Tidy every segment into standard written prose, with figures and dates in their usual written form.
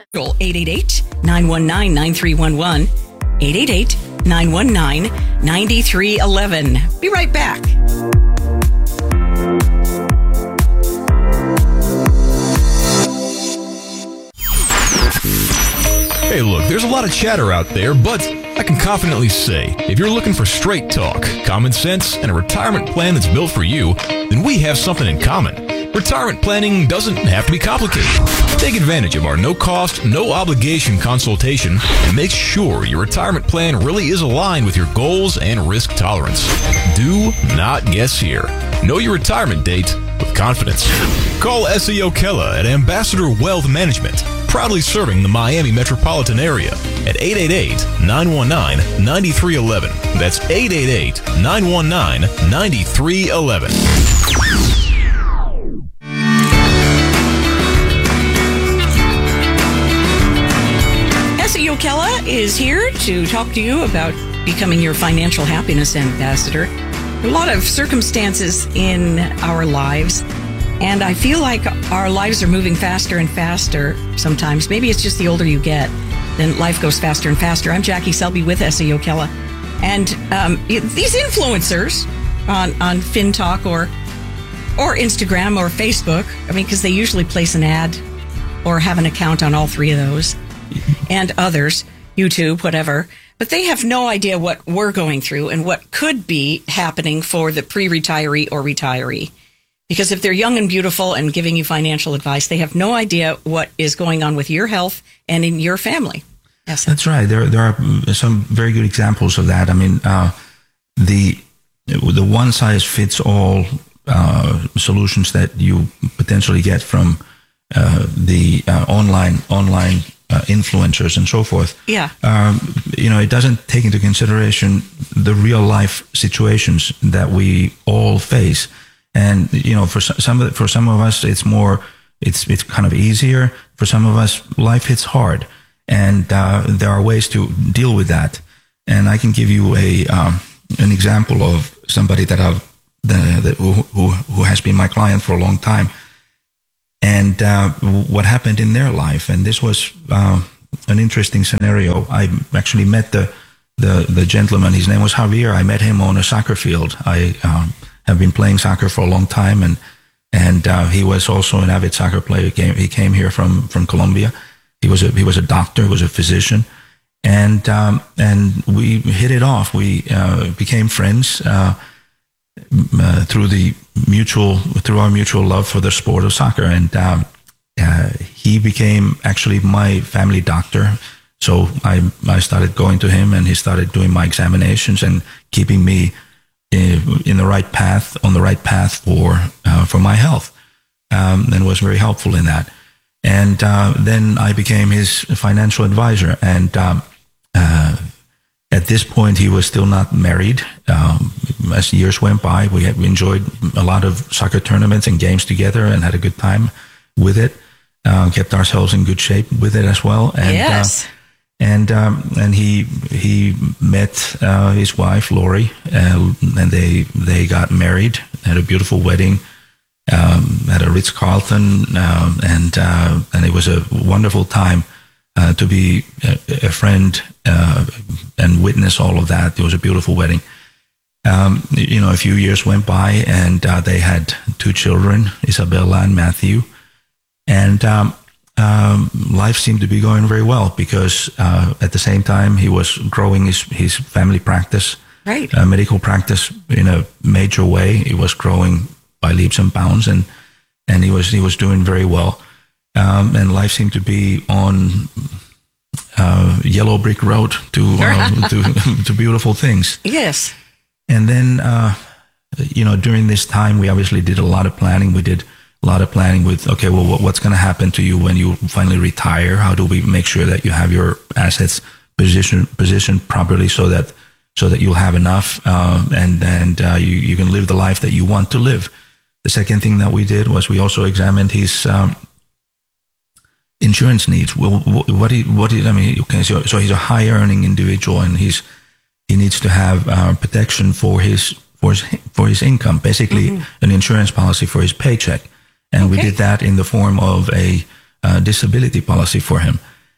888-919-9311. 888-919-9311. Be right back. Hey, look, there's a lot of chatter out there, but I can confidently say, if you're looking for straight talk, common sense, and a retirement plan that's built for you, then we have something in common. Retirement planning doesn't have to be complicated. Take advantage of our no-cost, no-obligation consultation and make sure your retirement plan really is aligned with your goals and risk tolerance. Do not guess here. Know your retirement date with confidence. Call SEO Kella at Ambassador Wealth Management, proudly serving the Miami metropolitan area at 888-919-9311. That's 888-919-9311. SEO Kella is here to talk to you about becoming your financial happiness ambassador. There are a lot of circumstances in our lives, and I feel like our lives are moving faster and faster sometimes. Maybe it's just the older you get, then life goes faster and faster. I'm Jackie Selby with SEO Kella. And these influencers on FinTalk or Instagram or Facebook, I mean, because they usually place an ad or have an account on all three of those and others, YouTube, whatever. But they have no idea what we're going through and what could be happening for the pre-retiree or retiree. Because if they're young and beautiful and giving you financial advice, they have no idea what is going on with your health and in your family. Yes, that's right. There are some very good examples of that. I mean, the one-size-fits-all solutions that you potentially get from the online influencers and so forth. Yeah. It doesn't take into consideration the real life situations that we all face. And, for some of us, it's kind of easier. For some of us, life hits hard. And, there are ways to deal with that. And I can give you an example of somebody who has been my client for a long time. And what happened in their life. And this was an interesting scenario. I actually met the gentleman. His name was Javier. I met him on a soccer field. I have been playing soccer for a long time, and he was also an avid soccer player. He came here from Colombia. He was a doctor, was a physician, and we hit it off. We became friends through our mutual love for the sport of soccer, and he became actually my family doctor. So I started going to him, and he started doing my examinations and keeping me on the right path for my health, and was very helpful in that. And then I became his financial advisor, and at this point, he was still not married. As years went by, we enjoyed a lot of soccer tournaments and games together and had a good time with it. Kept ourselves in good shape with it as well. And, yes. And he met his wife, Lori, and they got married, had a beautiful wedding, at a Ritz-Carlton, and it was a wonderful time to be a friend and witness all of that. It was a beautiful wedding. A few years went by, and they had 2 children, Isabella and Matthew. And life seemed to be going very well because at the same time he was growing his family practice, right? Medical practice in a major way. It was growing by leaps and bounds, and he was doing very well. And life seemed to be on yellow brick road to beautiful things. Yes. And then during this time we obviously did a lot of planning. We did a lot of planning with, okay, well, what's going to happen to you when you finally retire? How do we make sure that you have your assets positioned properly so that you'll have enough, and you can live the life that you want to live? The second thing that we did was we also examined his insurance needs. Well, okay, so he's a high earning individual, and he needs to have protection for his income, basically an insurance policy for his paycheck. And we did that in the form of a disability policy for him.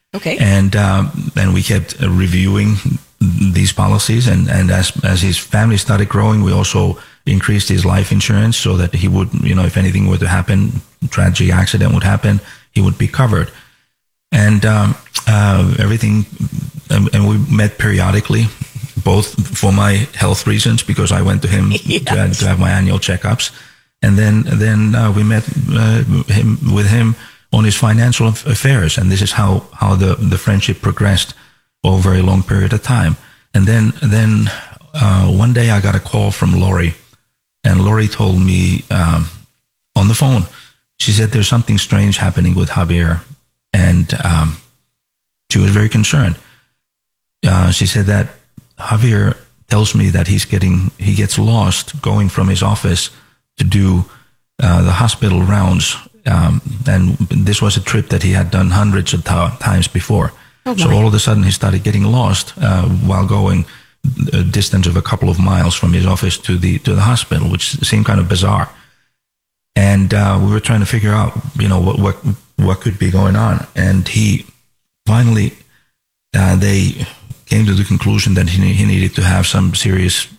Okay. And we kept reviewing these policies. And as his family started growing, we also increased his life insurance so that he would, if anything were to happen, tragic accident would happen, he would be covered. And everything, and we met periodically, both for my health reasons, because I went to him to have my annual checkups. And then we met with him on his financial affairs. And this is how the friendship progressed over a long period of time. And then one day I got a call from Lori, and Lori told me on the phone, she said there's something strange happening with Javier, and she was very concerned. She said that Javier tells me that he gets lost going from his office to do the hospital rounds, and this was a trip that he had done hundreds of times before. So all of a sudden he started getting lost while going a distance of a couple of miles from his office to the hospital, which seemed kind of bizarre. And we were trying to figure out, what could be going on. And he finally, they came to the conclusion that he needed to have some serious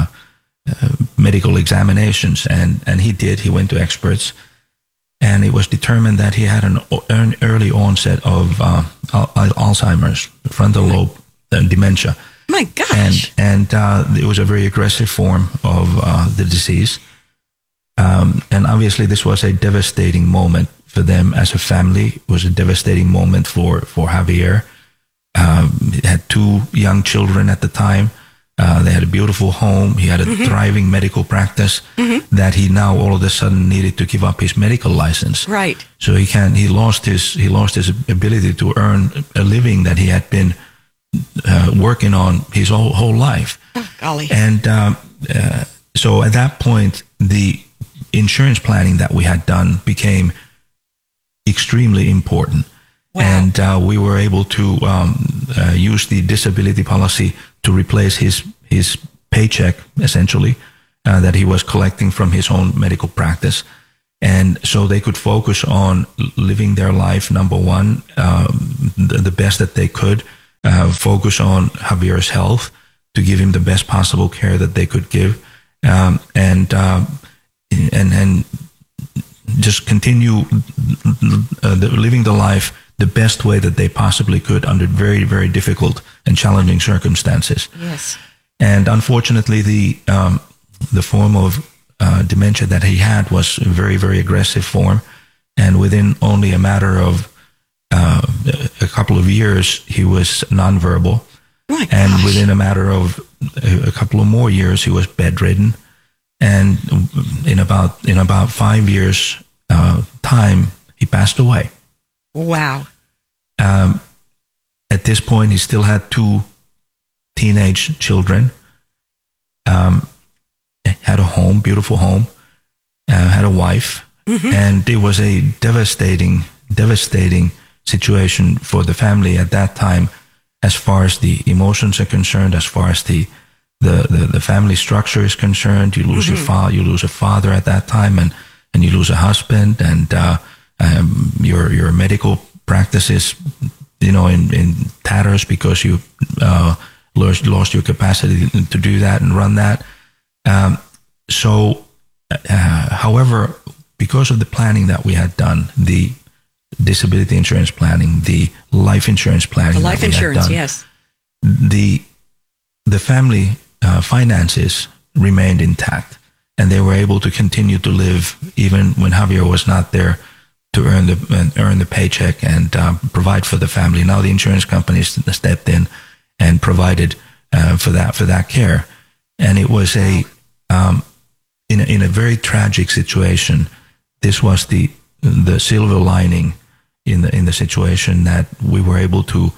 medical examinations, and he did. He went to experts, and it was determined that he had an early onset of Alzheimer's, frontal lobe dementia. My gosh! And it was a very aggressive form of the disease. And obviously, this was a devastating moment for them as a family. It was a devastating moment for Javier. He had 2 young children at the time. They had a beautiful home. He had a thriving medical practice that he now all of a sudden needed to give up his medical license. Right. So he lost his ability to earn a living that he had been working on his whole life. Oh, golly. And so at that point, the insurance planning that we had done became extremely important. Wow. And we were able to use the disability policy to replace his paycheck, essentially, that he was collecting from his own medical practice. And so they could focus on living their life, number one, the best that they could, focus on Javier's health to give him the best possible care that they could give, and just continue living the life the best way that they possibly could under very, very difficult and challenging circumstances. Yes. And unfortunately, the form of dementia that he had was a very, very aggressive form. And within only a matter of a couple of years, he was nonverbal. Oh, and within a matter of a couple of more years, he was bedridden. And in about 5 years' time, he passed away. Wow. At this point, he still had 2 teenage children, had a home, beautiful home, had a wife, and it was a devastating situation for the family at that time, as far as the emotions are concerned, as far as the family structure is concerned. You lose you lose a father at that time, and you lose a husband, and your medical practice is, in tatters because you lost your capacity to do that and run that. However, because of the planning that we had done, the disability insurance planning, the life insurance planning, the life insurance, yes, the family finances remained intact, and they were able to continue to live even when Javier was not there to earn the paycheck and provide for the family. Now the insurance companies stepped in and provided for that care, and it was in a very tragic situation. This was the silver lining in the situation, that we were able to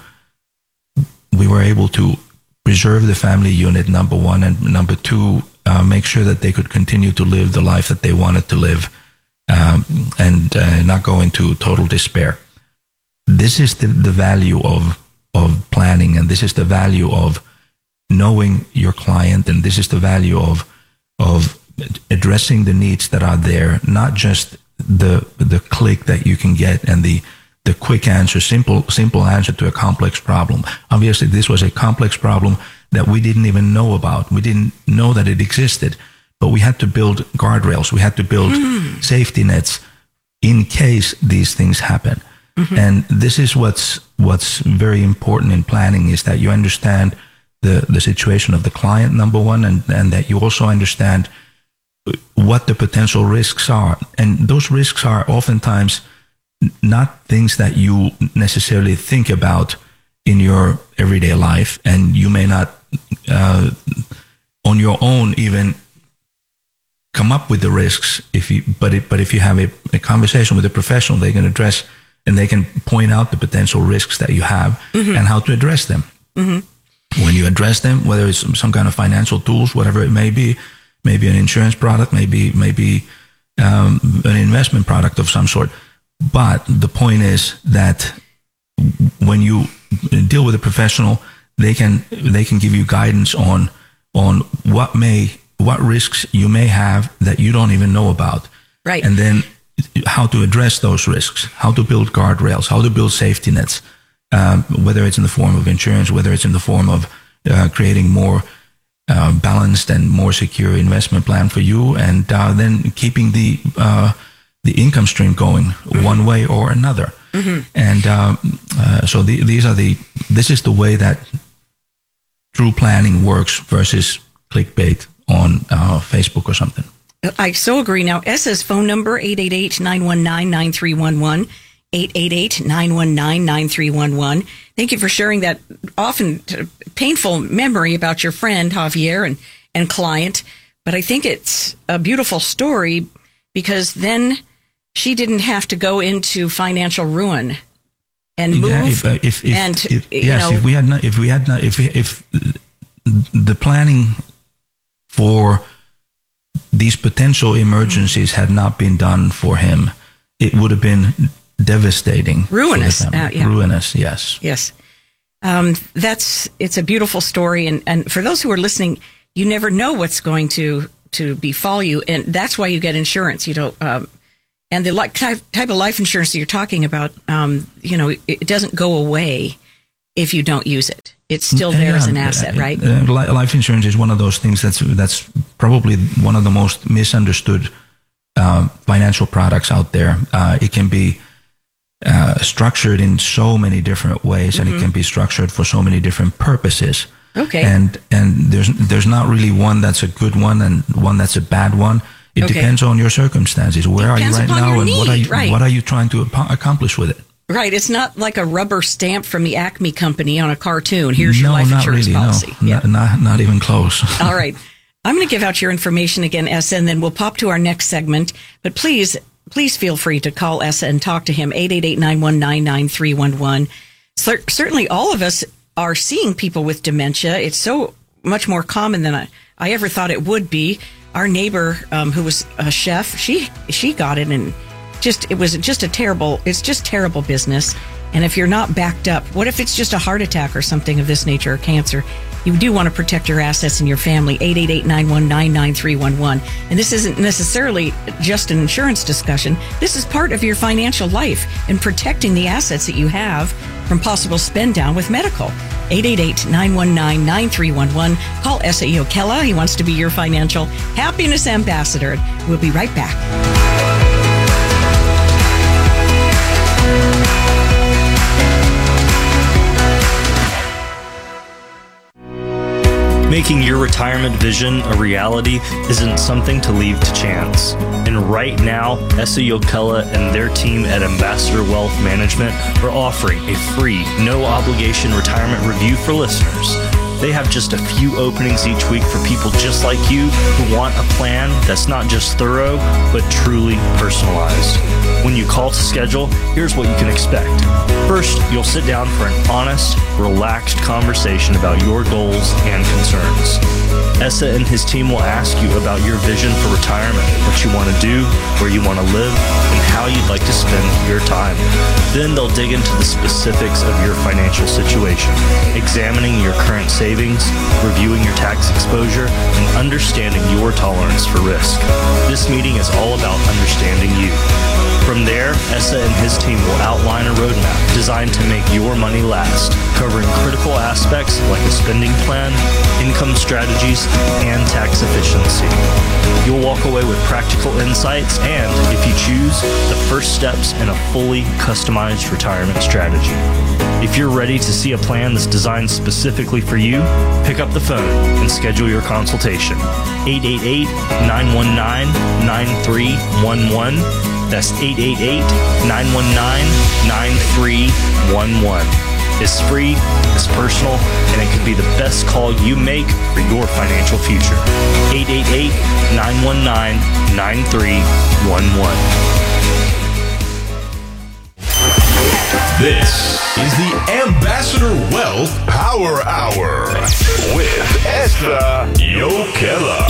preserve the family unit, number one, and number two, make sure that they could continue to live the life that they wanted to live, and not go into total despair. This is the value of planning, and this is the value of knowing your client, and this is the value of addressing the needs that are there, not just the click that you can get and the the quick answer, simple answer to a complex problem. Obviously, this was a complex problem that we didn't even know about. We didn't know that it existed, but we had to build guardrails. We had to build safety nets in case these things happen. And this is what's very important in planning, is that you understand the situation of the client, number one, and that you also understand what the potential risks are. And those risks are oftentimes not things that you necessarily think about in your everyday life, and you may not on your own even come up with the risks. But if you have a conversation with a professional, they can address and they can point out the potential risks that you have and how to address them. When you address them, whether it's some kind of financial tools, whatever it may be, maybe an insurance product, maybe an investment product of some sort. But the point is that when you deal with a professional, they can give you guidance on what risks you may have that you don't even know about. Right. And then how to address those risks, how to build guardrails, how to build safety nets, whether it's in the form of insurance, whether it's in the form of creating more balanced and more secure investment plan for you, and then keeping the income stream going one way or another. And so this is the way that true planning works versus clickbait on Facebook or something. I so agree. Now, Essa's phone number, 888-919-9311, 888-919-9311. Thank you for sharing that often painful memory about your friend, Javier, and client. But I think it's a beautiful story, because then she didn't have to go into financial ruin and move. If the planning for these potential emergencies had not been done for him, it would have been devastating. Ruinous. Ruinous, yes. Yes. It's a beautiful story. And for those who are listening, you never know what's going to befall you. And that's why you get insurance. And the type of life insurance that you're talking about, it doesn't go away if you don't use it. It's still there as an asset, right? Life insurance is one of those things that's probably one of the most misunderstood financial products out there. It can be structured in so many different ways, and it can be structured for so many different purposes. Okay. And there's not really one that's a good one and one that's a bad one. It depends on your circumstances. Where are you right now, and what are you trying to accomplish with it? Right. It's not like a rubber stamp from the Acme company on a cartoon. Here's your life insurance policy. No, not even close. All right. I'm going to give out your information again, Essa, and then we'll pop to our next segment. But please feel free to call Essa and talk to him, 888-919-9311. Certainly all of us are seeing people with dementia. It's so much more common than I ever thought it would be. Our neighbor, who was a chef, she got it, and it's just terrible business. And if you're not backed up, what if it's just a heart attack or something of this nature, or cancer? You do want to protect your assets and your family, 888-919-9311. And this isn't necessarily just an insurance discussion. This is part of your financial life and protecting the assets that you have from possible spend down with medical. 888-919-9311. Call Essa Iokela. He wants to be your financial happiness ambassador. We'll be right back. Making your retirement vision a reality isn't something to leave to chance. And right now, Essa Iokela and their team at Ambassador Wealth Management are offering a free, no-obligation retirement review for listeners. They have just a few openings each week for people just like you who want a plan that's not just thorough, but truly personalized. When you call to schedule, here's what you can expect. First, you'll sit down for an honest, relaxed conversation about your goals and concerns. Essa and his team will ask you about your vision for retirement, what you want to do, where you want to live, and how you'd like to spend your time. Then they'll dig into the specifics of your financial situation, examining your current savings, reviewing your tax exposure, and understanding your tolerance for risk. This meeting is all about understanding you. From there, Essa and his team will outline a roadmap designed to make your money last, covering critical aspects like a spending plan, income strategies, and tax efficiency. You'll walk away with practical insights and, if you choose, the first steps in a fully customized retirement strategy. If you're ready to see a plan that's designed specifically for you, pick up the phone and schedule your consultation. 888-919-9311. That's 888-919-9311. It's free, it's personal, and it could be the best call you make for your financial future. 888-919-9311. This is the Ambassador Wealth Power Hour with Essa Yokela.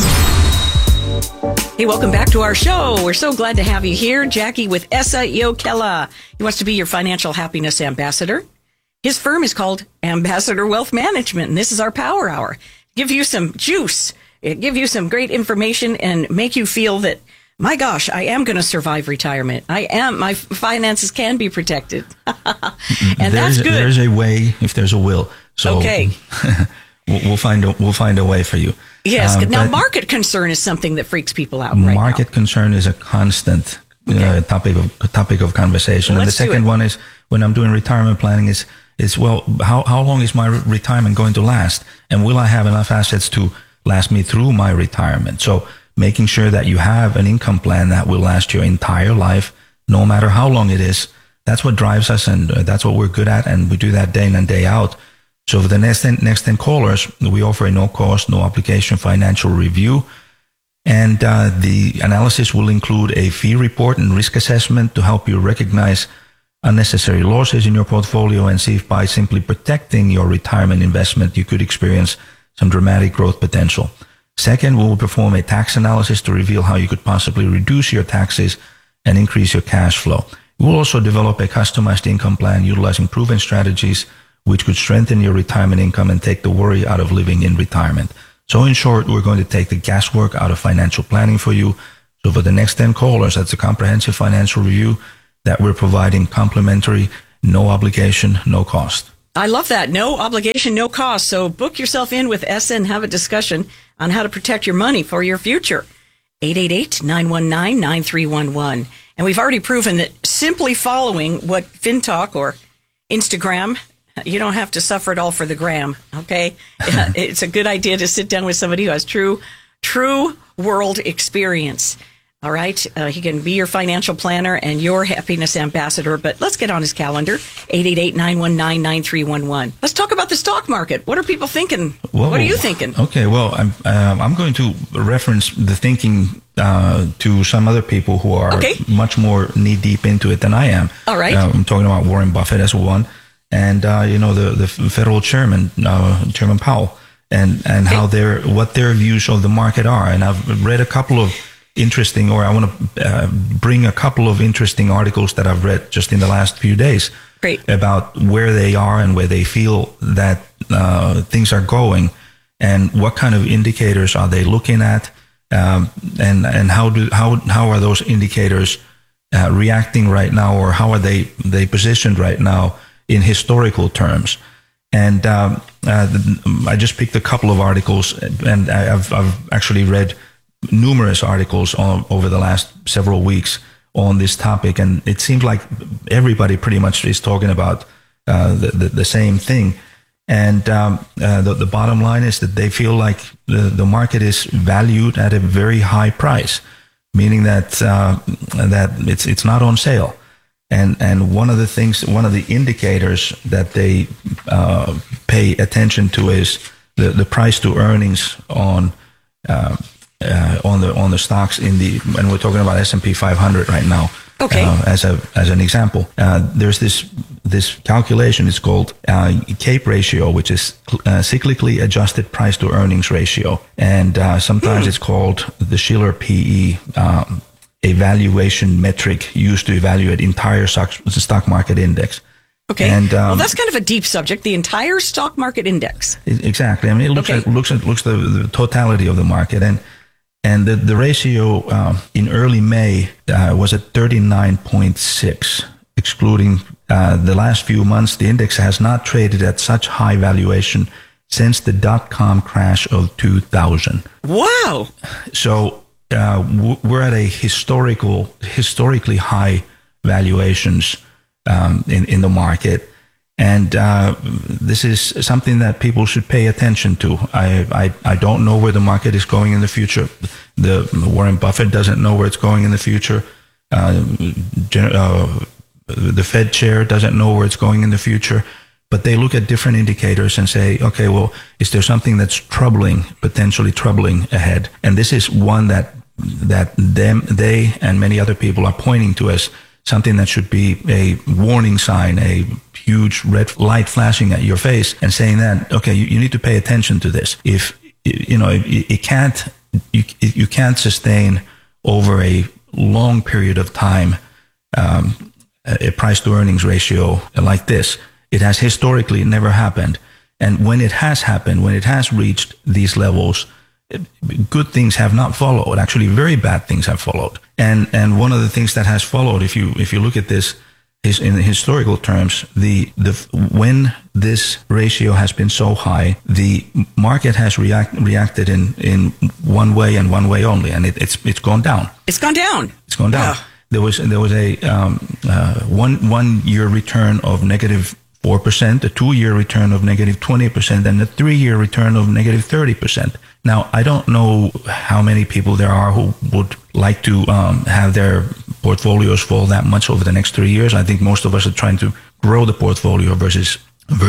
Hey, welcome back to our show. We're so glad to have you here. Jackie with Essa Yokela. He wants to be your financial happiness ambassador. His firm is called Ambassador Wealth Management, and this is our Power Hour. Give you some juice, give you some great information, and make you feel that, my gosh, I am going to survive retirement. My finances can be protected. And that's good. There's a way if there's a will. So okay. we'll find a way for you. Yes. Now, market concern is something that freaks people out right now. Market concern is a constant topic of conversation. Well, and the second one is when I'm doing retirement planning is well, how long is my retirement going to last? And will I have enough assets to last me through my retirement? So making sure that you have an income plan that will last your entire life, no matter how long it is. That's what drives us, and that's what we're good at, and we do that day in and day out. So for the next 10 callers, we offer a no-cost, no-obligation financial review. And the analysis will include a fee report and risk assessment to help you recognize unnecessary losses in your portfolio and see if by simply protecting your retirement investment, you could experience some dramatic growth potential. Second, we will perform a tax analysis to reveal how you could possibly reduce your taxes and increase your cash flow. We will also develop a customized income plan utilizing proven strategies which could strengthen your retirement income and take the worry out of living in retirement. So in short, we're going to take the guesswork out of financial planning for you. So for the next 10 callers, that's a comprehensive financial review that we're providing complimentary, no obligation, no cost. I love that. No obligation, no cost. So book yourself in with Essa and have a discussion on how to protect your money for your future. 888-919-9311. And we've already proven that simply following what FinTalk or Instagram, you don't have to suffer it all for the gram, okay? It's a good idea to sit down with somebody who has true world experience. All right? He can be your financial planner and your happiness ambassador, but let's get on his calendar, 888-919-9311. Let's talk about the stock market. What are people thinking? Whoa. What are you thinking? Okay, well, I'm going to reference the thinking to some other people who are much more knee-deep into it than I am. All right. I'm talking about Warren Buffett as one, and the federal chairman, Chairman Powell, and how what their views of the market are. And I've read a couple of interesting, or I want to bring a couple of interesting articles that I've read just in the last few days about where they are and where they feel that things are going, and what kind of indicators are they looking at, and how are those indicators reacting right now, or how are they positioned right now in historical terms. And I just picked a couple of articles, and I've actually read numerous articles over the last several weeks on this topic, and it seems like everybody pretty much is talking about the same thing. And the bottom line is that they feel like the market is valued at a very high price, meaning that it's not on sale. And one of the indicators that they pay attention to is the price to earnings on the stocks and we're talking about S&P 500 right now. Okay. As an example, there's this calculation. It's called CAPE ratio, which is cyclically adjusted price to earnings ratio, and sometimes it's called the Shiller PE, a valuation metric used to evaluate entire stock market index. Okay. And well, that's kind of a deep subject. The entire stock market index. Exactly. I mean, it looks at the totality of the market, and And the ratio in early May was at 39.6, excluding the last few months. The index has not traded at such high valuation since the dot-com crash of 2000. Wow. So we're at a historically high valuations in the market. And this is something that people should pay attention to. I don't know where the market is going in the future. The Warren Buffett doesn't know where it's going in the future. The Fed chair doesn't know where it's going in the future. But they look at different indicators and say, okay, well, is there something that's potentially troubling ahead? And this is one that they and many other people are pointing to as something that should be a warning sign, a huge red light flashing at your face and saying that, okay, you need to pay attention to this. If, you can't sustain over a long period of time a price to earnings ratio like this. It has historically never happened. And when it has happened, when it has reached these levels, good things have not followed. Actually, very bad things have followed. And one of the things that has followed, if you look at this is in historical terms, when this ratio has been so high, the market has reacted in one way and one way only, and it's gone down. It's gone down. It's gone down. Yeah. There was a 1 year return of negative 4%, a 2 year return of negative 20%, and a 3 year return of negative 30%. Now, I don't know how many people there are who would like to have their portfolios fall that much over the next 3 years. I think most of us are trying to grow the portfolio versus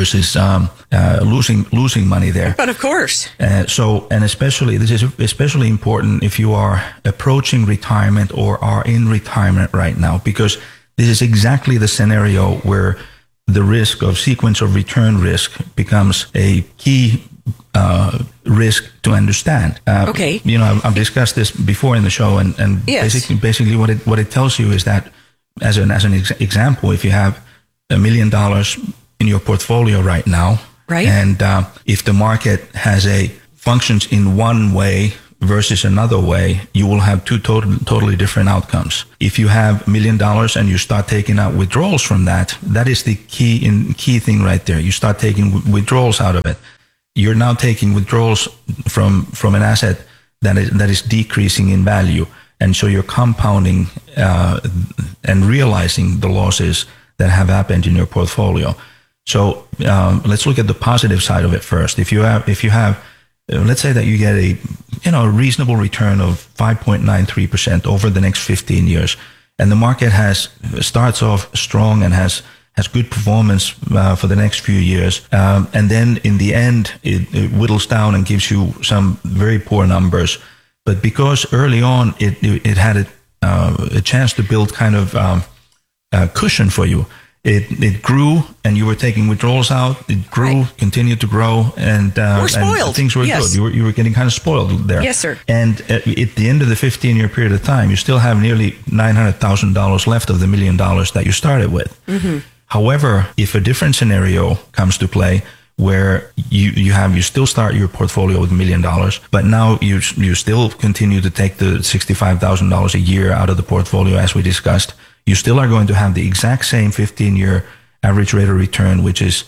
losing money there. But of course. This is especially important if you are approaching retirement or are in retirement right now, because this is exactly the scenario where the risk of sequence of return risk becomes a key risk to understand. Okay. I've discussed this before in the show, and yes. basically what it tells you is that, as an example, if you have $1 million in your portfolio right now, right, and if the market functions in one way versus another way, you will have two totally different outcomes. If you have $1 million and you start taking out withdrawals from that is the key thing right there. You start taking withdrawals out of it. You're now taking withdrawals from an asset that is decreasing in value, and so you're compounding and realizing the losses that have happened in your portfolio. So let's look at the positive side of it first. If you have let's say that you get a reasonable return of 5.93% over the next 15 years, and the market starts off strong and has good performance for the next few years, and then in the end it whittles down and gives you some very poor numbers. But because early on it had a chance to build kind of a cushion for you. It grew, and you were taking withdrawals out. It grew, right, continued to grow, and things were good. You were getting kind of spoiled there. Yes, sir. And at the end of the 15-year period of time, you still have nearly $900,000 left of the $1 million that you started with. Mm-hmm. However, if a different scenario comes to play, where you still start your portfolio with $1 million, but now you still continue to take the $65,000 a year out of the portfolio, as we discussed, you still are going to have the exact same 15-year average rate of return, which is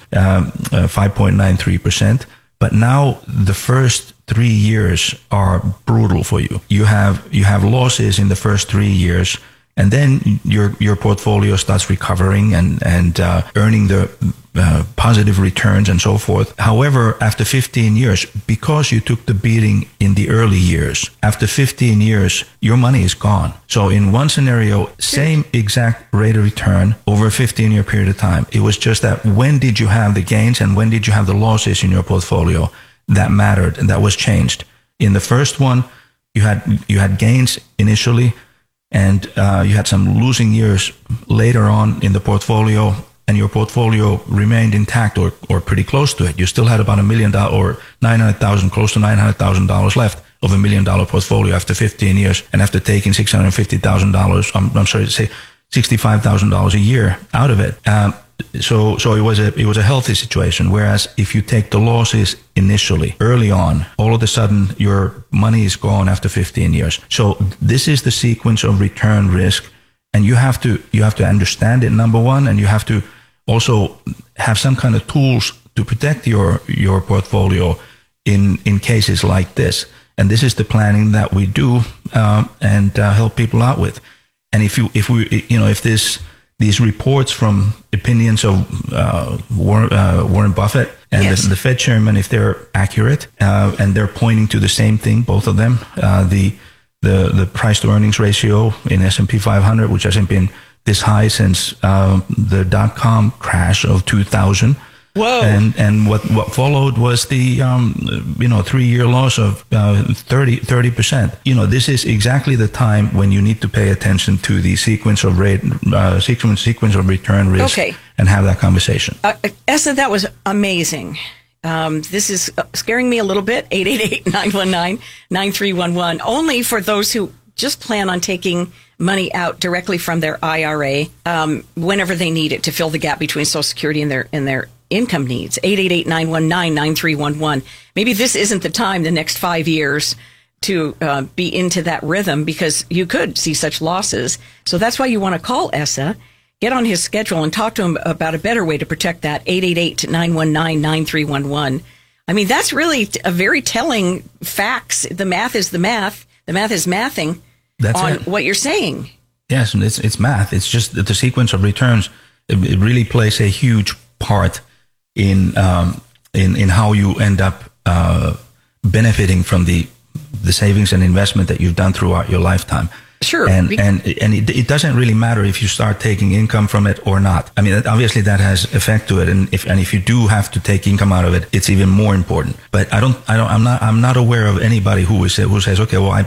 5.93%. But now the first 3 years are brutal for you. You have losses in the first 3 years, and then your portfolio starts recovering and earning the positive returns and so forth. However, after 15 years, because you took the beating in the early years, after 15 years, your money is gone. So in one scenario, same exact rate of return over a 15-year period of time. It was just that when did you have the gains and when did you have the losses in your portfolio that mattered, and that was changed. In the first one, you had gains initially, and you had some losing years later on in the portfolio, and your portfolio remained intact or pretty close to it. You still had about $1 million or $900,000, close to $900,000 left of $1 million portfolio after 15 years, and after taking $650,000, I'm sorry to say $65,000 a year out of it. so it was a healthy situation. Whereas if you take the losses initially, early on, all of a sudden your money is gone after 15 years. So this is the sequence of return risk, and you have to understand it, number one, and you have to also have some kind of tools to protect your portfolio in cases like this. And this is the planning that we do and help people out with. And if these reports from opinions of Warren Buffett and yes. the Fed chairman, if they're accurate and they're pointing to the same thing, both of them, the price to earnings ratio in S&P 500, which hasn't been this high since the dot-com crash of 2000. Whoa! And what followed was the 3-year loss of 30%. This is exactly the time when you need to pay attention to the sequence of sequence of return risk, okay, and have that conversation. Esa, that was amazing. This is scaring me a little bit. 888-919-9311. Only for those who just plan on taking money out directly from their IRA whenever they need it to fill the gap between Social Security and their income needs. 888-919-9311. Maybe this isn't the time the next 5 years to be into that rhythm, because you could see such losses. So that's why you want to call Esa, get on his schedule and talk to him about a better way to protect that. 888-919-9311. I mean, that's really a very telling facts. The math is the math. The math is mathing on what you're saying. Yes, and it's math. It's just that the sequence of returns, it really plays a huge part in how you end up benefiting from the savings and investment that you've done throughout your lifetime. Sure. And it doesn't really matter if you start taking income from it or not. I mean, obviously that has effect to it. And if you do have to take income out of it, it's even more important. But I'm not aware of anybody who says, okay, well,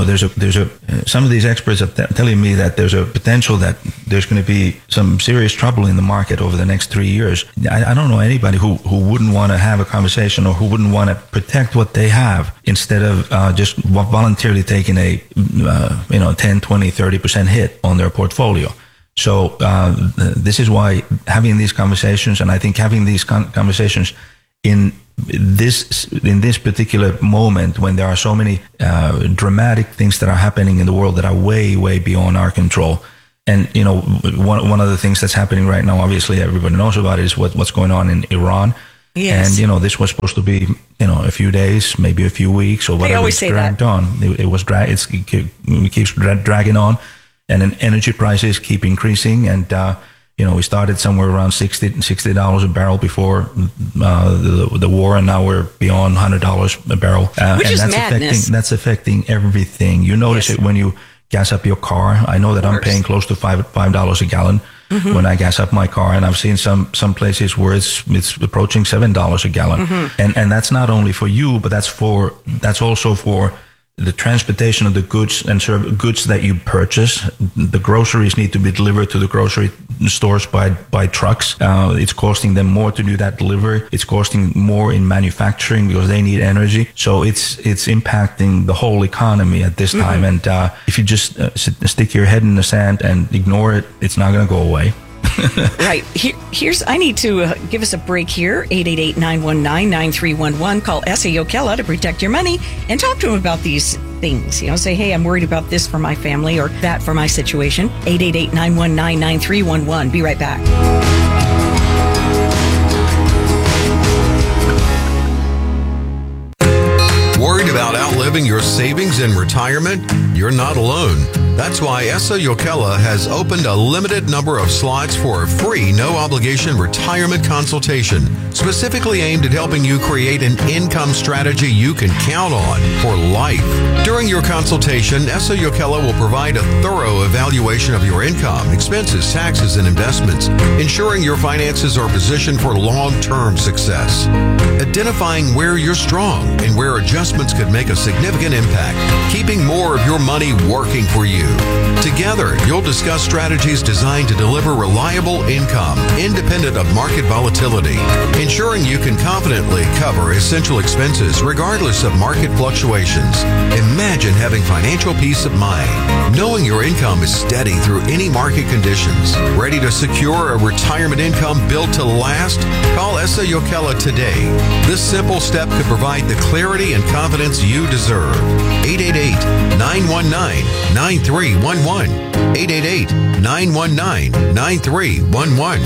some of these experts are telling me that there's a potential that there's going to be some serious trouble in the market over the next 3 years. I don't know anybody who wouldn't want to have a conversation or who wouldn't want to protect what they have instead of just voluntarily taking a 10, 20, 30% hit on their portfolio. So this is why having these conversations, and I think having these conversations in this particular moment when there are so many dramatic things that are happening in the world that are way, way beyond our control. And, one of the things that's happening right now, obviously everybody knows about it, is what's going on in Iran. Yes. And, this was supposed to be, a few days, maybe a few weeks or whatever. They always say dragged that. on. It keeps dragging on. And then energy prices keep increasing. And, we started somewhere around $60 a barrel before the war. And now we're beyond $100 a barrel. Which is madness. That's affecting everything. You notice it when you gas up your car. I know that I'm paying close to $5 a gallon. Mm-hmm. When I gas up my car, and I've seen some places where it's approaching $7 a gallon, mm-hmm. and that's not only for you, but that's also for the transportation of the goods and goods that you purchase. The groceries need to be delivered to the grocery stores by trucks. It's costing them more to do that delivery. It's costing more in manufacturing because they need energy. So it's impacting the whole economy at this time. Mm-hmm. And if you just stick your head in the sand and ignore it, it's not going to go away. Right. I need to give us a break here. 888-919-9311. Call Esa Jokela to protect your money and talk to him about these things. Say, hey, I'm worried about this for my family or that for my situation. 888-919-9311. Be right back. Worried about outliving your savings in retirement? You're not alone. That's why Esa Jokela has opened a limited number of slots for a free, no-obligation retirement consultation, specifically aimed at helping you create an income strategy you can count on for life. During your consultation, Esa Jokela will provide a thorough evaluation of your income, expenses, taxes, and investments, ensuring your finances are positioned for long-term success. Identifying where you're strong and where adjustments could make a significant significant impact, keeping more of your money working for you. Together, you'll discuss strategies designed to deliver reliable income, independent of market volatility, ensuring you can confidently cover essential expenses regardless of market fluctuations. Imagine having financial peace of mind, knowing your income is steady through any market conditions. Ready to secure a retirement income built to last? Call Essa Yokela today. This simple step could provide the clarity and confidence you deserve. 888-919-9311. 888-919-9311.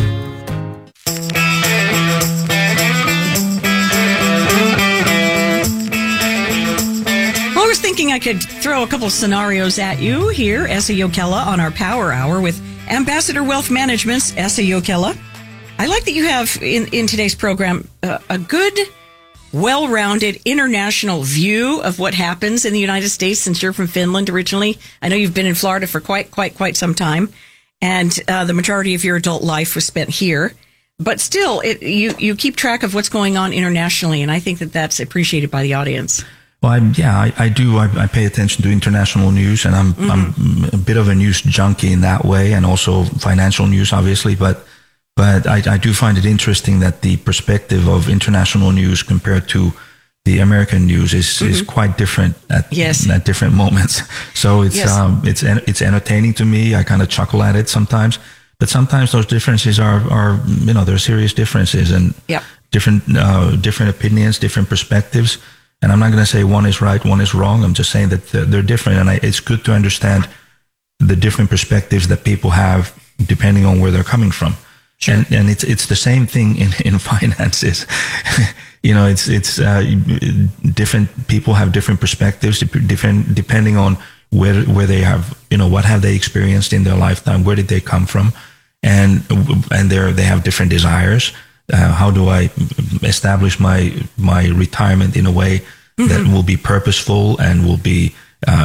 Well, I was thinking I could throw a couple scenarios at you here, Essa Yokela, on our Power Hour with Ambassador Wealth Management's Essa Yokela. I like that you have in today's program a good, well-rounded international view of what happens in the United States, since you're from Finland originally. I know you've been in Florida for quite some time, and the majority of your adult life was spent here. But still, you keep track of what's going on internationally, and I think that that's appreciated by the audience. Well, I do. I pay attention to international news, and I'm a bit of a news junkie in that way, and also financial news, obviously. But I do find it interesting that the perspective of international news compared to the American news is quite different at different moments. So it's entertaining to me. I kind of chuckle at it sometimes, but sometimes those differences are they're serious differences, and different opinions, different perspectives. And I'm not going to say one is right, one is wrong. I'm just saying that they're different, and it's good to understand the different perspectives that people have depending on where they're coming from. Sure. And it's the same thing in finances. It's different people have different perspectives, different depending on where they have, what have they experienced in their lifetime, where did they come from, and they have different desires. How do I establish my retirement in a way that will be purposeful and will be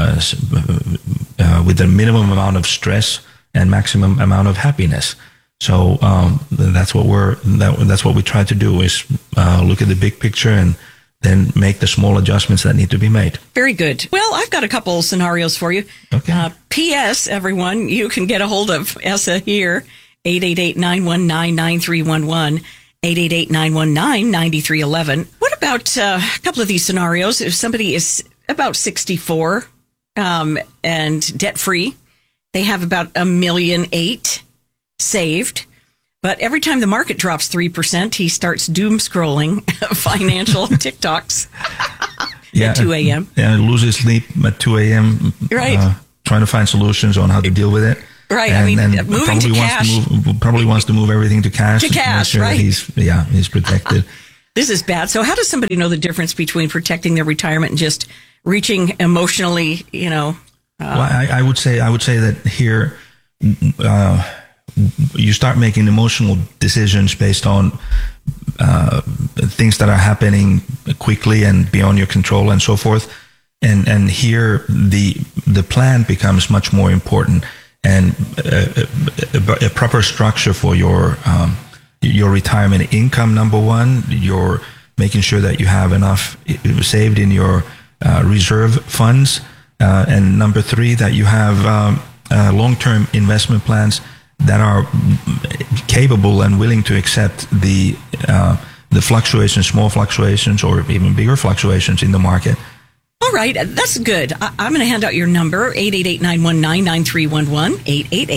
with the minimum amount of stress and maximum amount of happiness? So that's what we try to do, is look at the big picture and then make the small adjustments that need to be made. Very good. Well, I've got a couple scenarios for you. Okay. P.S. Everyone, you can get a hold of Essa here, 888-919-9311. 888-919-9311. What about a couple of these scenarios? If somebody is about 64 and debt-free, they have about $1.8 million saved, but every time the market drops 3%, he starts doom scrolling financial TikToks at 2 a.m. Yeah, loses sleep at 2 a.m. Right. Trying to find solutions on how to deal with it. Right. And moving to cash. Probably wants to move everything to cash. To cash, sure, right. He's protected. This is bad. So how does somebody know the difference between protecting their retirement and just reaching emotionally, Well, I would say that here, you start making emotional decisions based on things that are happening quickly and beyond your control and so forth. And here, the plan becomes much more important. And a proper structure for your retirement income, number one, you're making sure that you have enough saved in your reserve funds, and number three, that you have long-term investment plans that are capable and willing to accept the fluctuations, small fluctuations, or even bigger fluctuations in the market. All right, that's good. I'm going to hand out your number, 888-919-9311,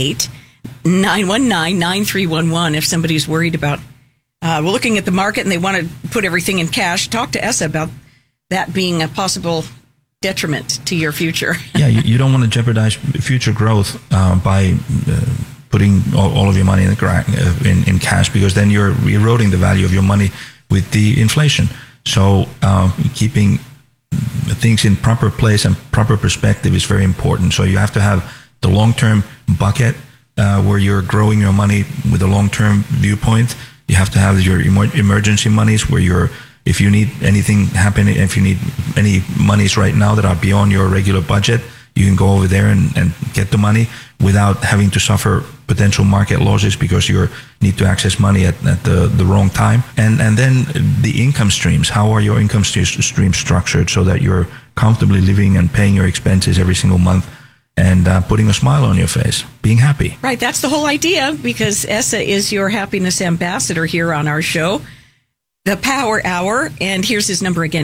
888-919-9311. If somebody's worried about looking at the market and they want to put everything in cash, talk to Essa about that being a possible detriment to your future. Yeah, you don't want to jeopardize future growth by putting all of your money in cash, because then you're eroding the value of your money with the inflation. So keeping things in proper place and proper perspective is very important. So you have to have the long-term bucket where you're growing your money with a long-term viewpoint. You have to have your emergency monies where if you need anything happening, if you need any monies right now that are beyond your regular budget, you can go over there and get the money without having to suffer potential market losses because you need to access money at the wrong time. And then the income streams. How are your income streams structured so that you're comfortably living and paying your expenses every single month and putting a smile on your face, being happy? Right. That's the whole idea, because Esa is your happiness ambassador here on our show, The Power Hour. And here's his number again,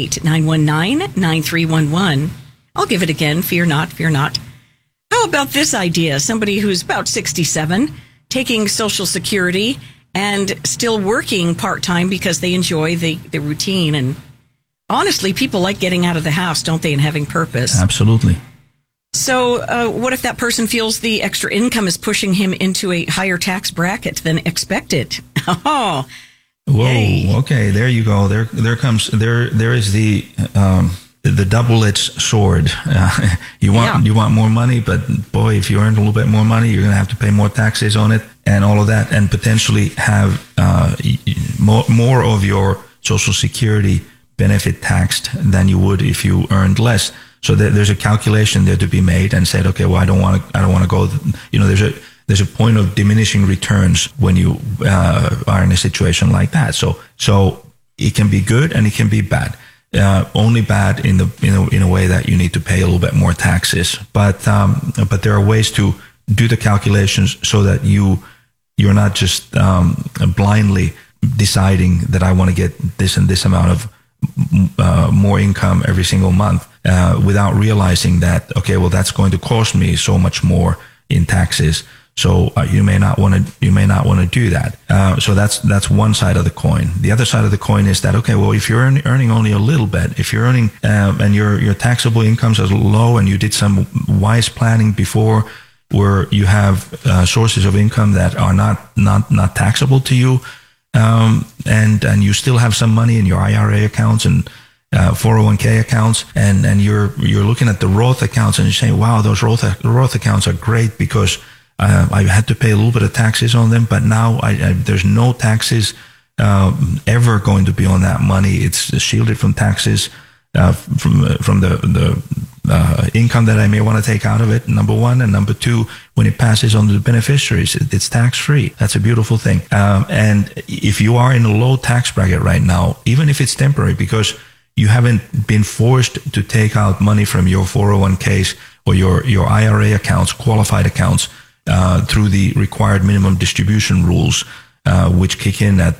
888-919-9311. I'll give it again. Fear not, fear not. How about this idea? Somebody who's about 67, taking Social Security and still working part-time because they enjoy the routine. And honestly, people like getting out of the house, don't they, and having purpose. Absolutely. So what if that person feels the extra income is pushing him into a higher tax bracket than expected? Oh, whoa. Yay. Okay. There you go. There is the double-edged sword. You want more money, but boy, if you earn a little bit more money, you're going to have to pay more taxes on it and all of that, and potentially have more of your Social Security benefit taxed than you would if you earned less. So there's a calculation there to be made, and said, okay, well, I don't want to go. There's a point of diminishing returns when you are in a situation like that. So it can be good and it can be bad. Only bad in a way that you need to pay a little bit more taxes. But there are ways to do the calculations so that you're not just blindly deciding that I want to get this and this amount of more income every single month without realizing that, okay, well, that's going to cost me so much more in taxes. So you may not want to do that. So that's one side of the coin. The other side of the coin is that, okay, well, if you're earning only a little bit, if you're earning and your taxable incomes are low, and you did some wise planning before, where you have sources of income that are not taxable to you, and you still have some money in your IRA accounts and 401k accounts, and you're looking at the Roth accounts and you're saying, wow, those Roth accounts are great because I had to pay a little bit of taxes on them, but now there's no taxes ever going to be on that money. It's shielded from taxes from the income that I may want to take out of it, number one. And number two, when it passes on to the beneficiaries, it's tax-free. That's a beautiful thing. And if you are in a low tax bracket right now, even if it's temporary, because you haven't been forced to take out money from your 401ks or your IRA accounts, qualified accounts, through the required minimum distribution rules, which kick in at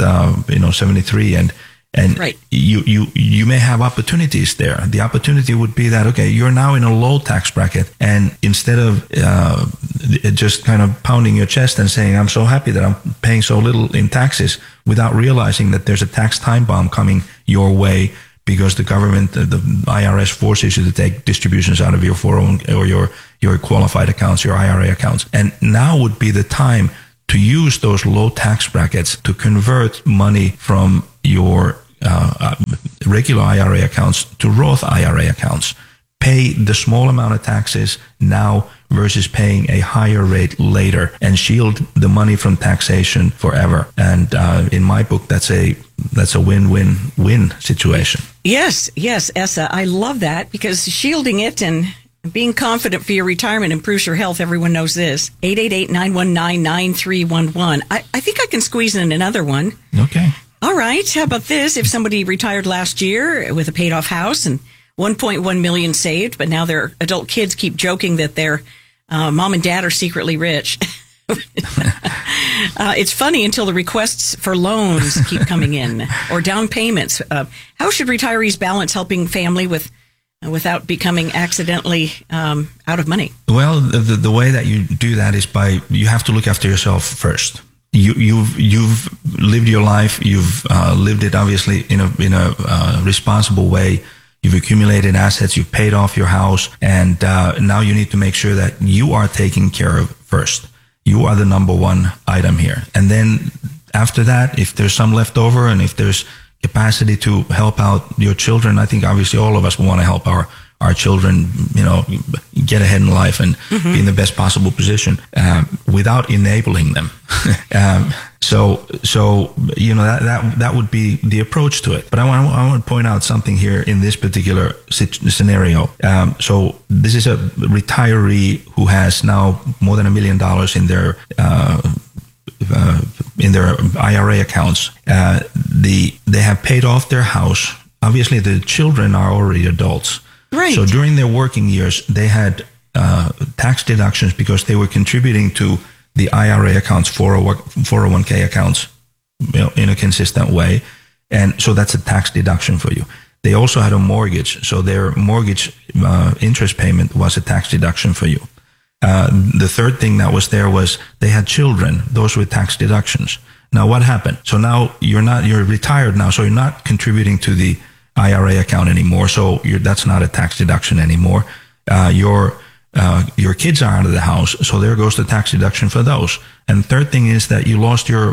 73, and right. You may have opportunities there. The opportunity would be that, okay, you're now in a low tax bracket, and instead of just kind of pounding your chest and saying, I'm so happy that I'm paying so little in taxes, without realizing that there's a tax time bomb coming your way because the government, the IRS, forces you to take distributions out of your 401 or your qualified accounts, your IRA accounts. And now would be the time to use those low tax brackets to convert money from your regular IRA accounts to Roth IRA accounts. Pay the small amount of taxes now versus paying a higher rate later, and shield the money from taxation forever. And in my book, that's a win-win-win situation. Yes, Esa, I love that, because shielding it and being confident for your retirement improves your health. Everyone knows this. 888-919-9311. I think I can squeeze in another one. Okay. All right. How about this? If somebody retired last year with a paid off house and $1.1 million saved, but now their adult kids keep joking that their mom and dad are secretly rich. It's funny until the requests for loans keep coming in, or down payments. How should retirees balance helping family without becoming accidentally out of money? Well, the way that you do that is you have to look after yourself first. You've lived your life. You've lived it obviously in a responsible way. You've accumulated assets. You've paid off your house, and now you need to make sure that you are taken care of first. You are the number one item here, and then after that, if there's some left over, and if there's capacity to help out your children, I think obviously all of us want to help our children, get ahead in life and be in the best possible position without enabling them. So that would be the approach to it. But I want to point out something here in this particular scenario. So this is a retiree who has now more than $1 million in their IRA accounts. They have paid off their house. Obviously, the children are already adults. Right. So during their working years, they had tax deductions because they were contributing to the IRA accounts, 401k accounts, in a consistent way. And so that's a tax deduction for you. They also had a mortgage. So their mortgage interest payment was a tax deduction for you. The third thing that was there was they had children. Those were tax deductions. Now what happened? So now you're retired now. So you're not contributing to the IRA account anymore. So that's not a tax deduction anymore. Your kids are out of the house, so there goes the tax deduction for those. And third thing is that you lost your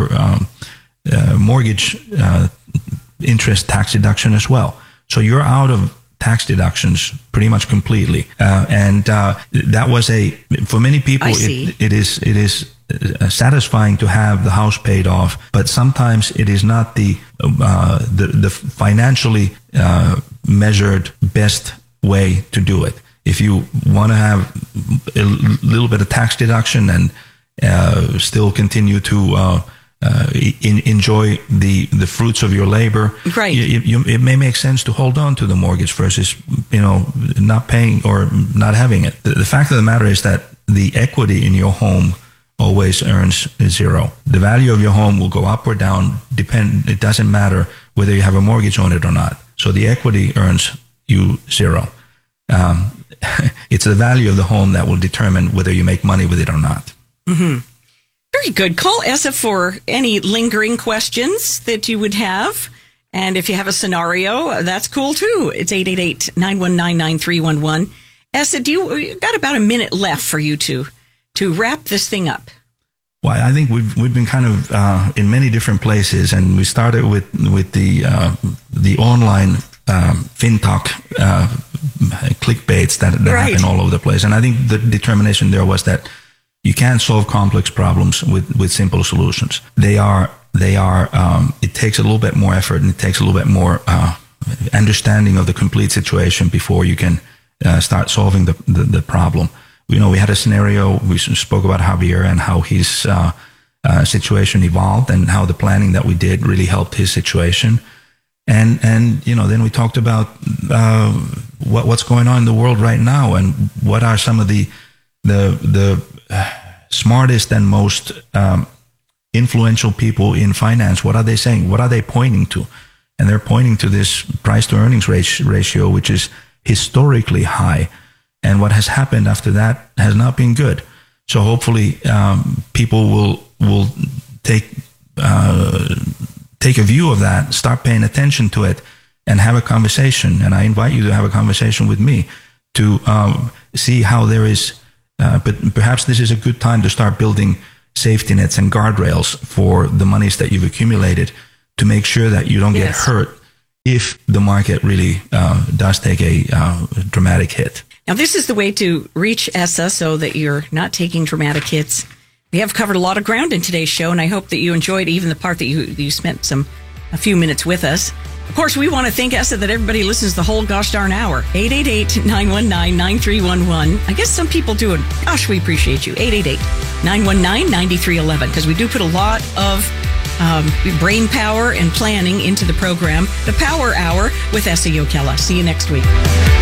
mortgage interest tax deduction as well. So you're out of tax deductions pretty much completely. And that was for many people, it is satisfying to have the house paid off, but sometimes it is not the financially measured best way to do it. If you want to have a little bit of tax deduction and still continue to enjoy the fruits of your labor, right? It may make sense to hold on to the mortgage versus not paying or not having it. The fact of the matter is that the equity in your home always earns zero. The value of your home will go up or down. It doesn't matter whether you have a mortgage on it or not. So the equity earns you zero. It's the value of the home that will determine whether you make money with it or not. Mm-hmm. Very good. Call Esa for any lingering questions that you would have. And if you have a scenario, that's cool too. It's 888-919-9311. Esa, you got about a minute left for you to wrap this thing up. Well, I think we've been kind of in many different places, and we started with the online FinTalk clickbaits that right. happen all over the place. And I think the determination there was that you can't solve complex problems with simple solutions. They are it takes a little bit more effort, and it takes a little bit more understanding of the complete situation before you can start solving the problem. We had a scenario, we spoke about Javier and how his situation evolved and how the planning that we did really helped his situation. And then we talked about what's going on in the world right now and what are some of the smartest and most influential people in finance. What are they saying? What are they pointing to? And they're pointing to this price to earnings ratio, which is historically high. And what has happened after that has not been good. So hopefully people will take a view of that, start paying attention to it, and have a conversation. And I invite you to have a conversation with me to see how there is, but perhaps this is a good time to start building safety nets and guardrails for the monies that you've accumulated to make sure that you don't get hurt if the market really does take a dramatic hit. Now, this is the way to reach Esa so that you're not taking dramatic hits. We have covered a lot of ground in today's show, and I hope that you enjoyed even the part that you spent a few minutes with us. Of course, we want to thank Esa that everybody listens the whole gosh darn hour. 888-919-9311. I guess some people do it. Gosh, we appreciate you. 888-919-9311, because we do put a lot of brain power and planning into the program. The Power Hour with Esa Jokela. See you next week.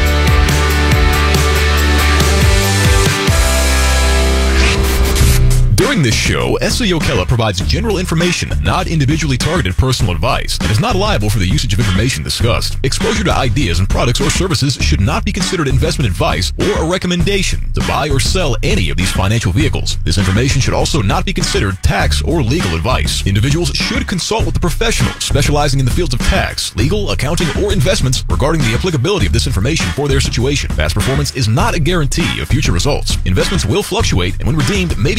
During this show, Esa Jokela provides general information, not individually targeted personal advice, and is not liable for the usage of information discussed. Exposure to ideas and products or services should not be considered investment advice or a recommendation to buy or sell any of these financial vehicles. This information should also not be considered tax or legal advice. Individuals should consult with a professional specializing in the fields of tax, legal, accounting, or investments regarding the applicability of this information for their situation. Past performance is not a guarantee of future results. Investments will fluctuate and when redeemed may be worth more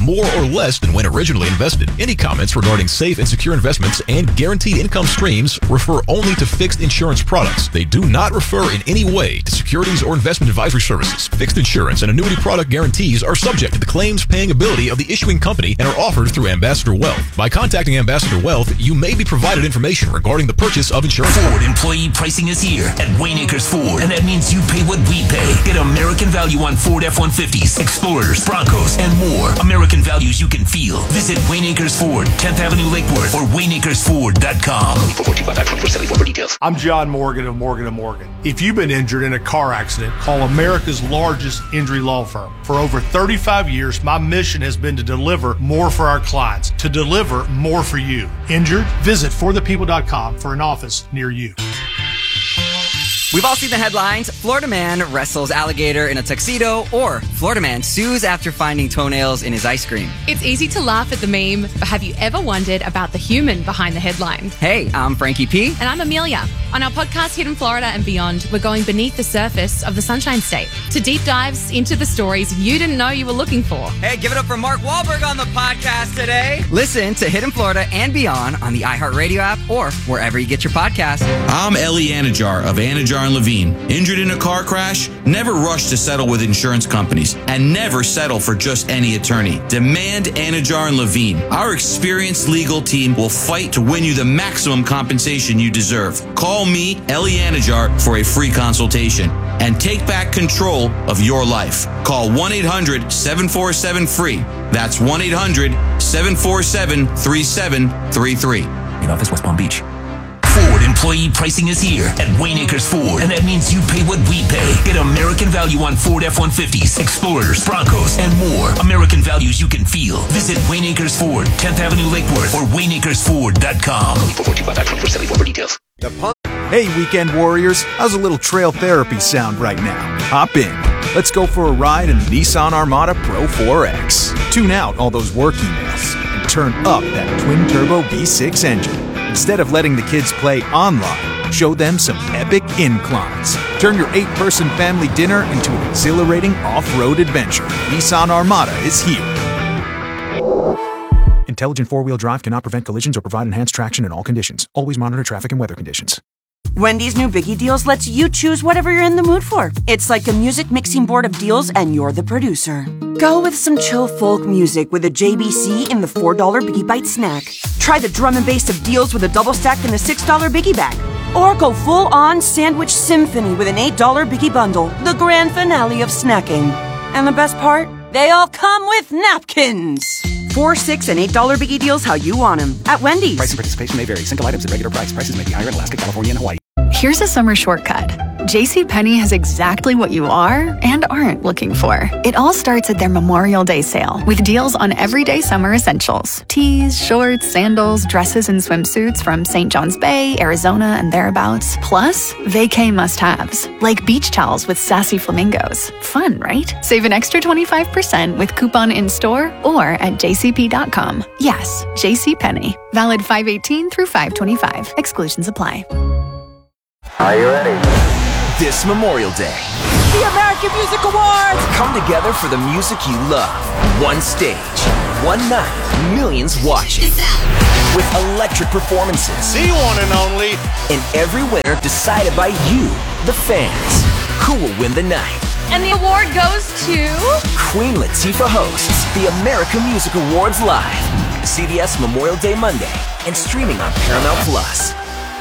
more or less than when originally invested. Any comments regarding safe and secure investments and guaranteed income streams refer only to fixed insurance products. They do not refer in any way to securities or investment advisory services. Fixed insurance and annuity product guarantees are subject to the claims paying ability of the issuing company and are offered through Ambassador Wealth. By contacting Ambassador Wealth, you may be provided information regarding the purchase of insurance. Ford employee pricing is here at Wayne Acres Ford, and that means you pay what we pay. Get American value on Ford F-150s, Explorers, Broncos, and more. American values you can feel. Visit Wayne Acres Ford, 10th Avenue, Lake Worth, or WayneAcresFord.com. For details. I'm John Morgan of Morgan & Morgan. If you've been injured in a car accident, call America's largest injury law firm. For over 35 years, my mission has been to deliver more for our clients, to deliver more for you. Injured? Visit forthepeople.com for an office near you. We've all seen the headlines: Florida man wrestles alligator in a tuxedo, or Florida man sues after finding toenails in his ice cream. It's easy to laugh at the meme, but have you ever wondered about the human behind the headline? Hey, I'm Frankie P. And I'm Amelia. On our podcast, Hidden Florida and Beyond, we're going beneath the surface of the Sunshine State to deep dives into the stories you didn't know you were looking for. Hey, give it up for Mark Wahlberg on the podcast today. Listen to Hidden Florida and Beyond on the iHeartRadio app or wherever you get your podcasts. I'm Ellie Anajar of Anajar and Levine. Injured in a car crash? Never rush to settle with insurance companies, and never settle for just any attorney. Demand Anajar and Levine. Our experienced legal team will fight to win you the maximum compensation you deserve. Call me, Ellie Anajar, for a free consultation and take back control of your life. Call 1-800-747-FREE. That's 1-800-747-3733. Main office, West Palm Beach. Ford employee pricing is here at Wayne Acres Ford, and that means you pay what we pay. Get American value on Ford F-150s, Explorers, Broncos, and more. American values you can feel. Visit Wayne Acres Ford, 10th Avenue, Lake Worth, or WayneAcresFord.com. For details. Hey, weekend warriors, how's a little trail therapy sound right now? Hop in. Let's go for a ride in the Nissan Armada Pro 4X. Tune out all those work emails and turn up that twin-turbo V6 engine. Instead of letting the kids play online, show them some epic inclines. Turn your 8-person family dinner into an exhilarating off-road adventure. Nissan Armada is here. Intelligent four-wheel drive cannot prevent collisions or provide enhanced traction in all conditions. Always monitor traffic and weather conditions. Wendy's new Biggie Deals lets you choose whatever you're in the mood for. It's like a music mixing board of deals, and you're the producer. Go with some chill folk music with a JBC in the $4 Biggie Bite snack. Try the drum and bass of deals with a double stack in the $6 Biggie Bag. Or go full-on sandwich symphony with an $8 Biggie Bundle, the grand finale of snacking. And the best part? They all come with napkins. $4, $6, and $8 Biggie Deals how you want them at Wendy's. Price and participation may vary. Single items at regular price. Prices may be higher in Alaska, California, and Hawaii. Here's a summer shortcut. JCPenney has exactly what you are and aren't looking for. It all starts at their Memorial Day sale with deals on everyday summer essentials. Tees, shorts, sandals, dresses, and swimsuits from St. John's Bay, Arizona, and thereabouts. Plus, vacay must-haves, like beach towels with sassy flamingos. Fun, right? Save an extra 25% with coupon in-store or at jcp.com. Yes, JCPenney. Valid 5/18 through 5/25. Exclusions apply. Are you ready? This Memorial Day, the American Music Awards come together for the music you love. One stage, one night, millions watching. With electric performances. The one and only. And every winner decided by you, the fans. Who will win the night? And the award goes to... Queen Latifah hosts the American Music Awards live. CBS Memorial Day Monday and streaming on Paramount Plus.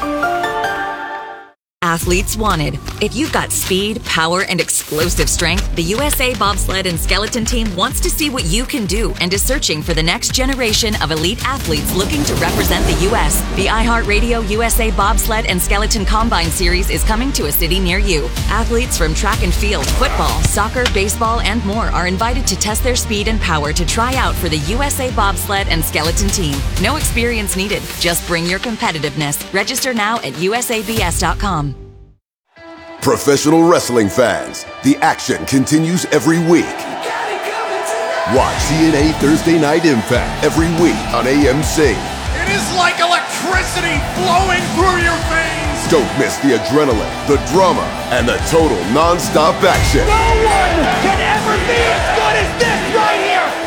Athletes wanted. If you've got speed, power, and explosive strength, the USA Bobsled and Skeleton Team wants to see what you can do and is searching for the next generation of elite athletes looking to represent the U.S. The iHeartRadio USA Bobsled and Skeleton Combine Series is coming to a city near you. Athletes from track and field, football, soccer, baseball, and more are invited to test their speed and power to try out for the USA Bobsled and Skeleton Team. No experience needed. Just bring your competitiveness. Register now at usabs.com. Professional wrestling fans, the action continues every week. Watch TNA Thursday Night Impact every week on AMC. It is like electricity flowing through your veins. Don't miss the adrenaline, the drama, and the total non-stop action. No one can ever be as good as this right here.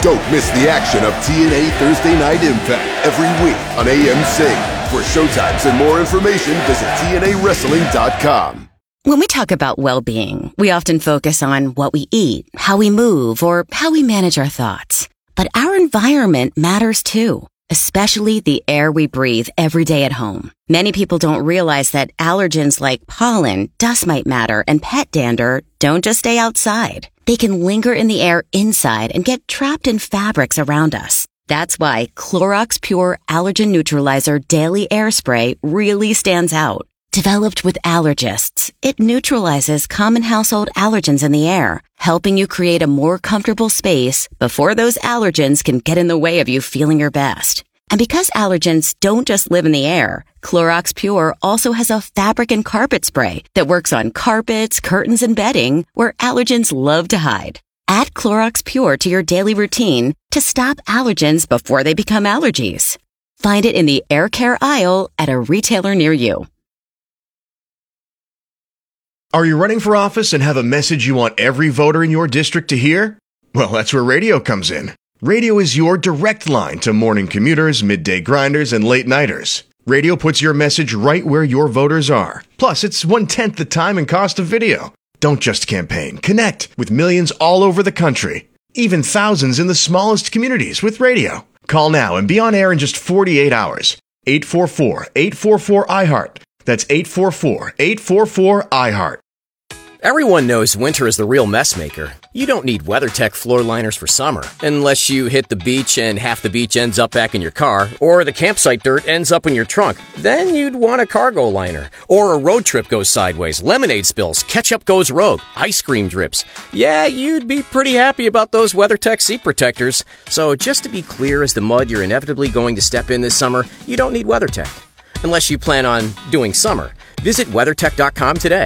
Don't miss the action of TNA Thursday Night Impact every week on AMC. For showtimes and more information, visit TNAWrestling.com. When we talk about well-being, we often focus on what we eat, how we move, or how we manage our thoughts. But our environment matters too, especially the air we breathe every day at home. Many people don't realize that allergens like pollen, dust mite matter, and pet dander don't just stay outside. They can linger in the air inside and get trapped in fabrics around us. That's why Clorox Pure Allergen Neutralizer Daily Air Spray really stands out. Developed with allergists, it neutralizes common household allergens in the air, helping you create a more comfortable space before those allergens can get in the way of you feeling your best. And because allergens don't just live in the air, Clorox Pure also has a fabric and carpet spray that works on carpets, curtains, and bedding where allergens love to hide. Add Clorox Pure to your daily routine to stop allergens before they become allergies. Find it in the air care aisle at a retailer near you. Are you running for office and have a message you want every voter in your district to hear? Well, that's where radio comes in. Radio is your direct line to morning commuters, midday grinders, and late-nighters. Radio puts your message right where your voters are. Plus, it's 1/10 the time and cost of video. Don't just campaign. Connect with millions all over the country. Even thousands in the smallest communities with radio. Call now and be on air in just 48 hours. 844-844-IHEART. That's 844-844-IHEART. Everyone knows winter is the real mess maker. You don't need WeatherTech floor liners for summer, unless you hit the beach and half the beach ends up back in your car, or the campsite dirt ends up in your trunk. Then you'd want a cargo liner. Or a road trip goes sideways, lemonade spills, ketchup goes rogue, ice cream drips. Yeah, you'd be pretty happy about those WeatherTech seat protectors. So just to be clear as the mud you're inevitably going to step in this summer, you don't need WeatherTech. Unless you plan on doing summer. Visit WeatherTech.com today.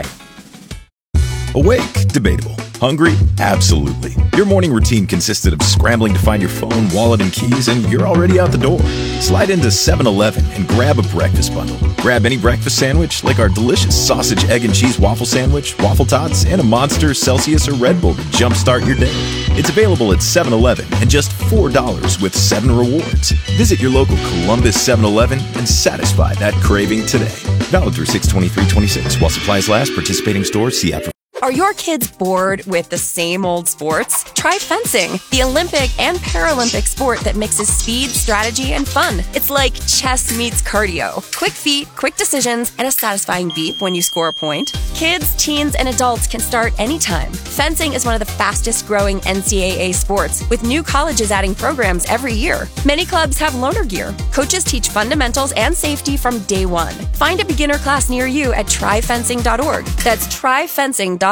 Awake? Debatable. Hungry? Absolutely. Your morning routine consisted of scrambling to find your phone, wallet, and keys, and you're already out the door. Slide into 7-Eleven and grab a breakfast bundle. Grab any breakfast sandwich, like our delicious sausage, egg, and cheese waffle sandwich, waffle tots, and a Monster, Celsius, or Red Bull to jumpstart your day. It's available at 7-Eleven and just $4 with 7 rewards. Visit your local Columbus 7-Eleven and satisfy that craving today. Valid through 6/23/26. While supplies last, participating stores see after. Are your kids bored with the same old sports? Try fencing, the Olympic and Paralympic sport that mixes speed, strategy, and fun. It's like chess meets cardio. Quick feet, quick decisions, and a satisfying beep when you score a point. Kids, teens, and adults can start anytime. Fencing is one of the fastest growing NCAA sports, with new colleges adding programs every year. Many clubs have loaner gear. Coaches teach fundamentals and safety from day one. Find a beginner class near you at tryfencing.org. That's tryfencing.org.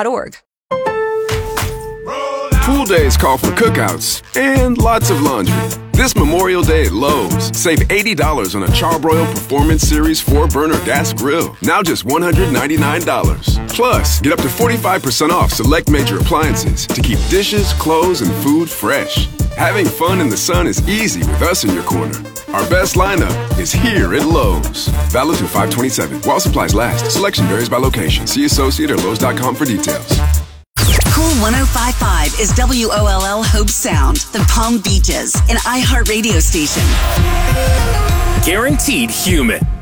Pool days call for cookouts and lots of laundry. This Memorial Day at Lowe's, save $80 on a Charbroil Performance Series 4-burner gas grill, now just $199. Plus, get up to 45% off select major appliances to keep dishes, clothes, and food fresh. Having fun in the sun is easy with us in your corner. Our best lineup is here at Lowe's. Valid through 5/27. While supplies last. Selection varies by location. See associate or Lowe's.com for details. Cool 105.5 is WOLL Hope Sound, the Palm Beaches, an iHeartRadio station. Guaranteed human.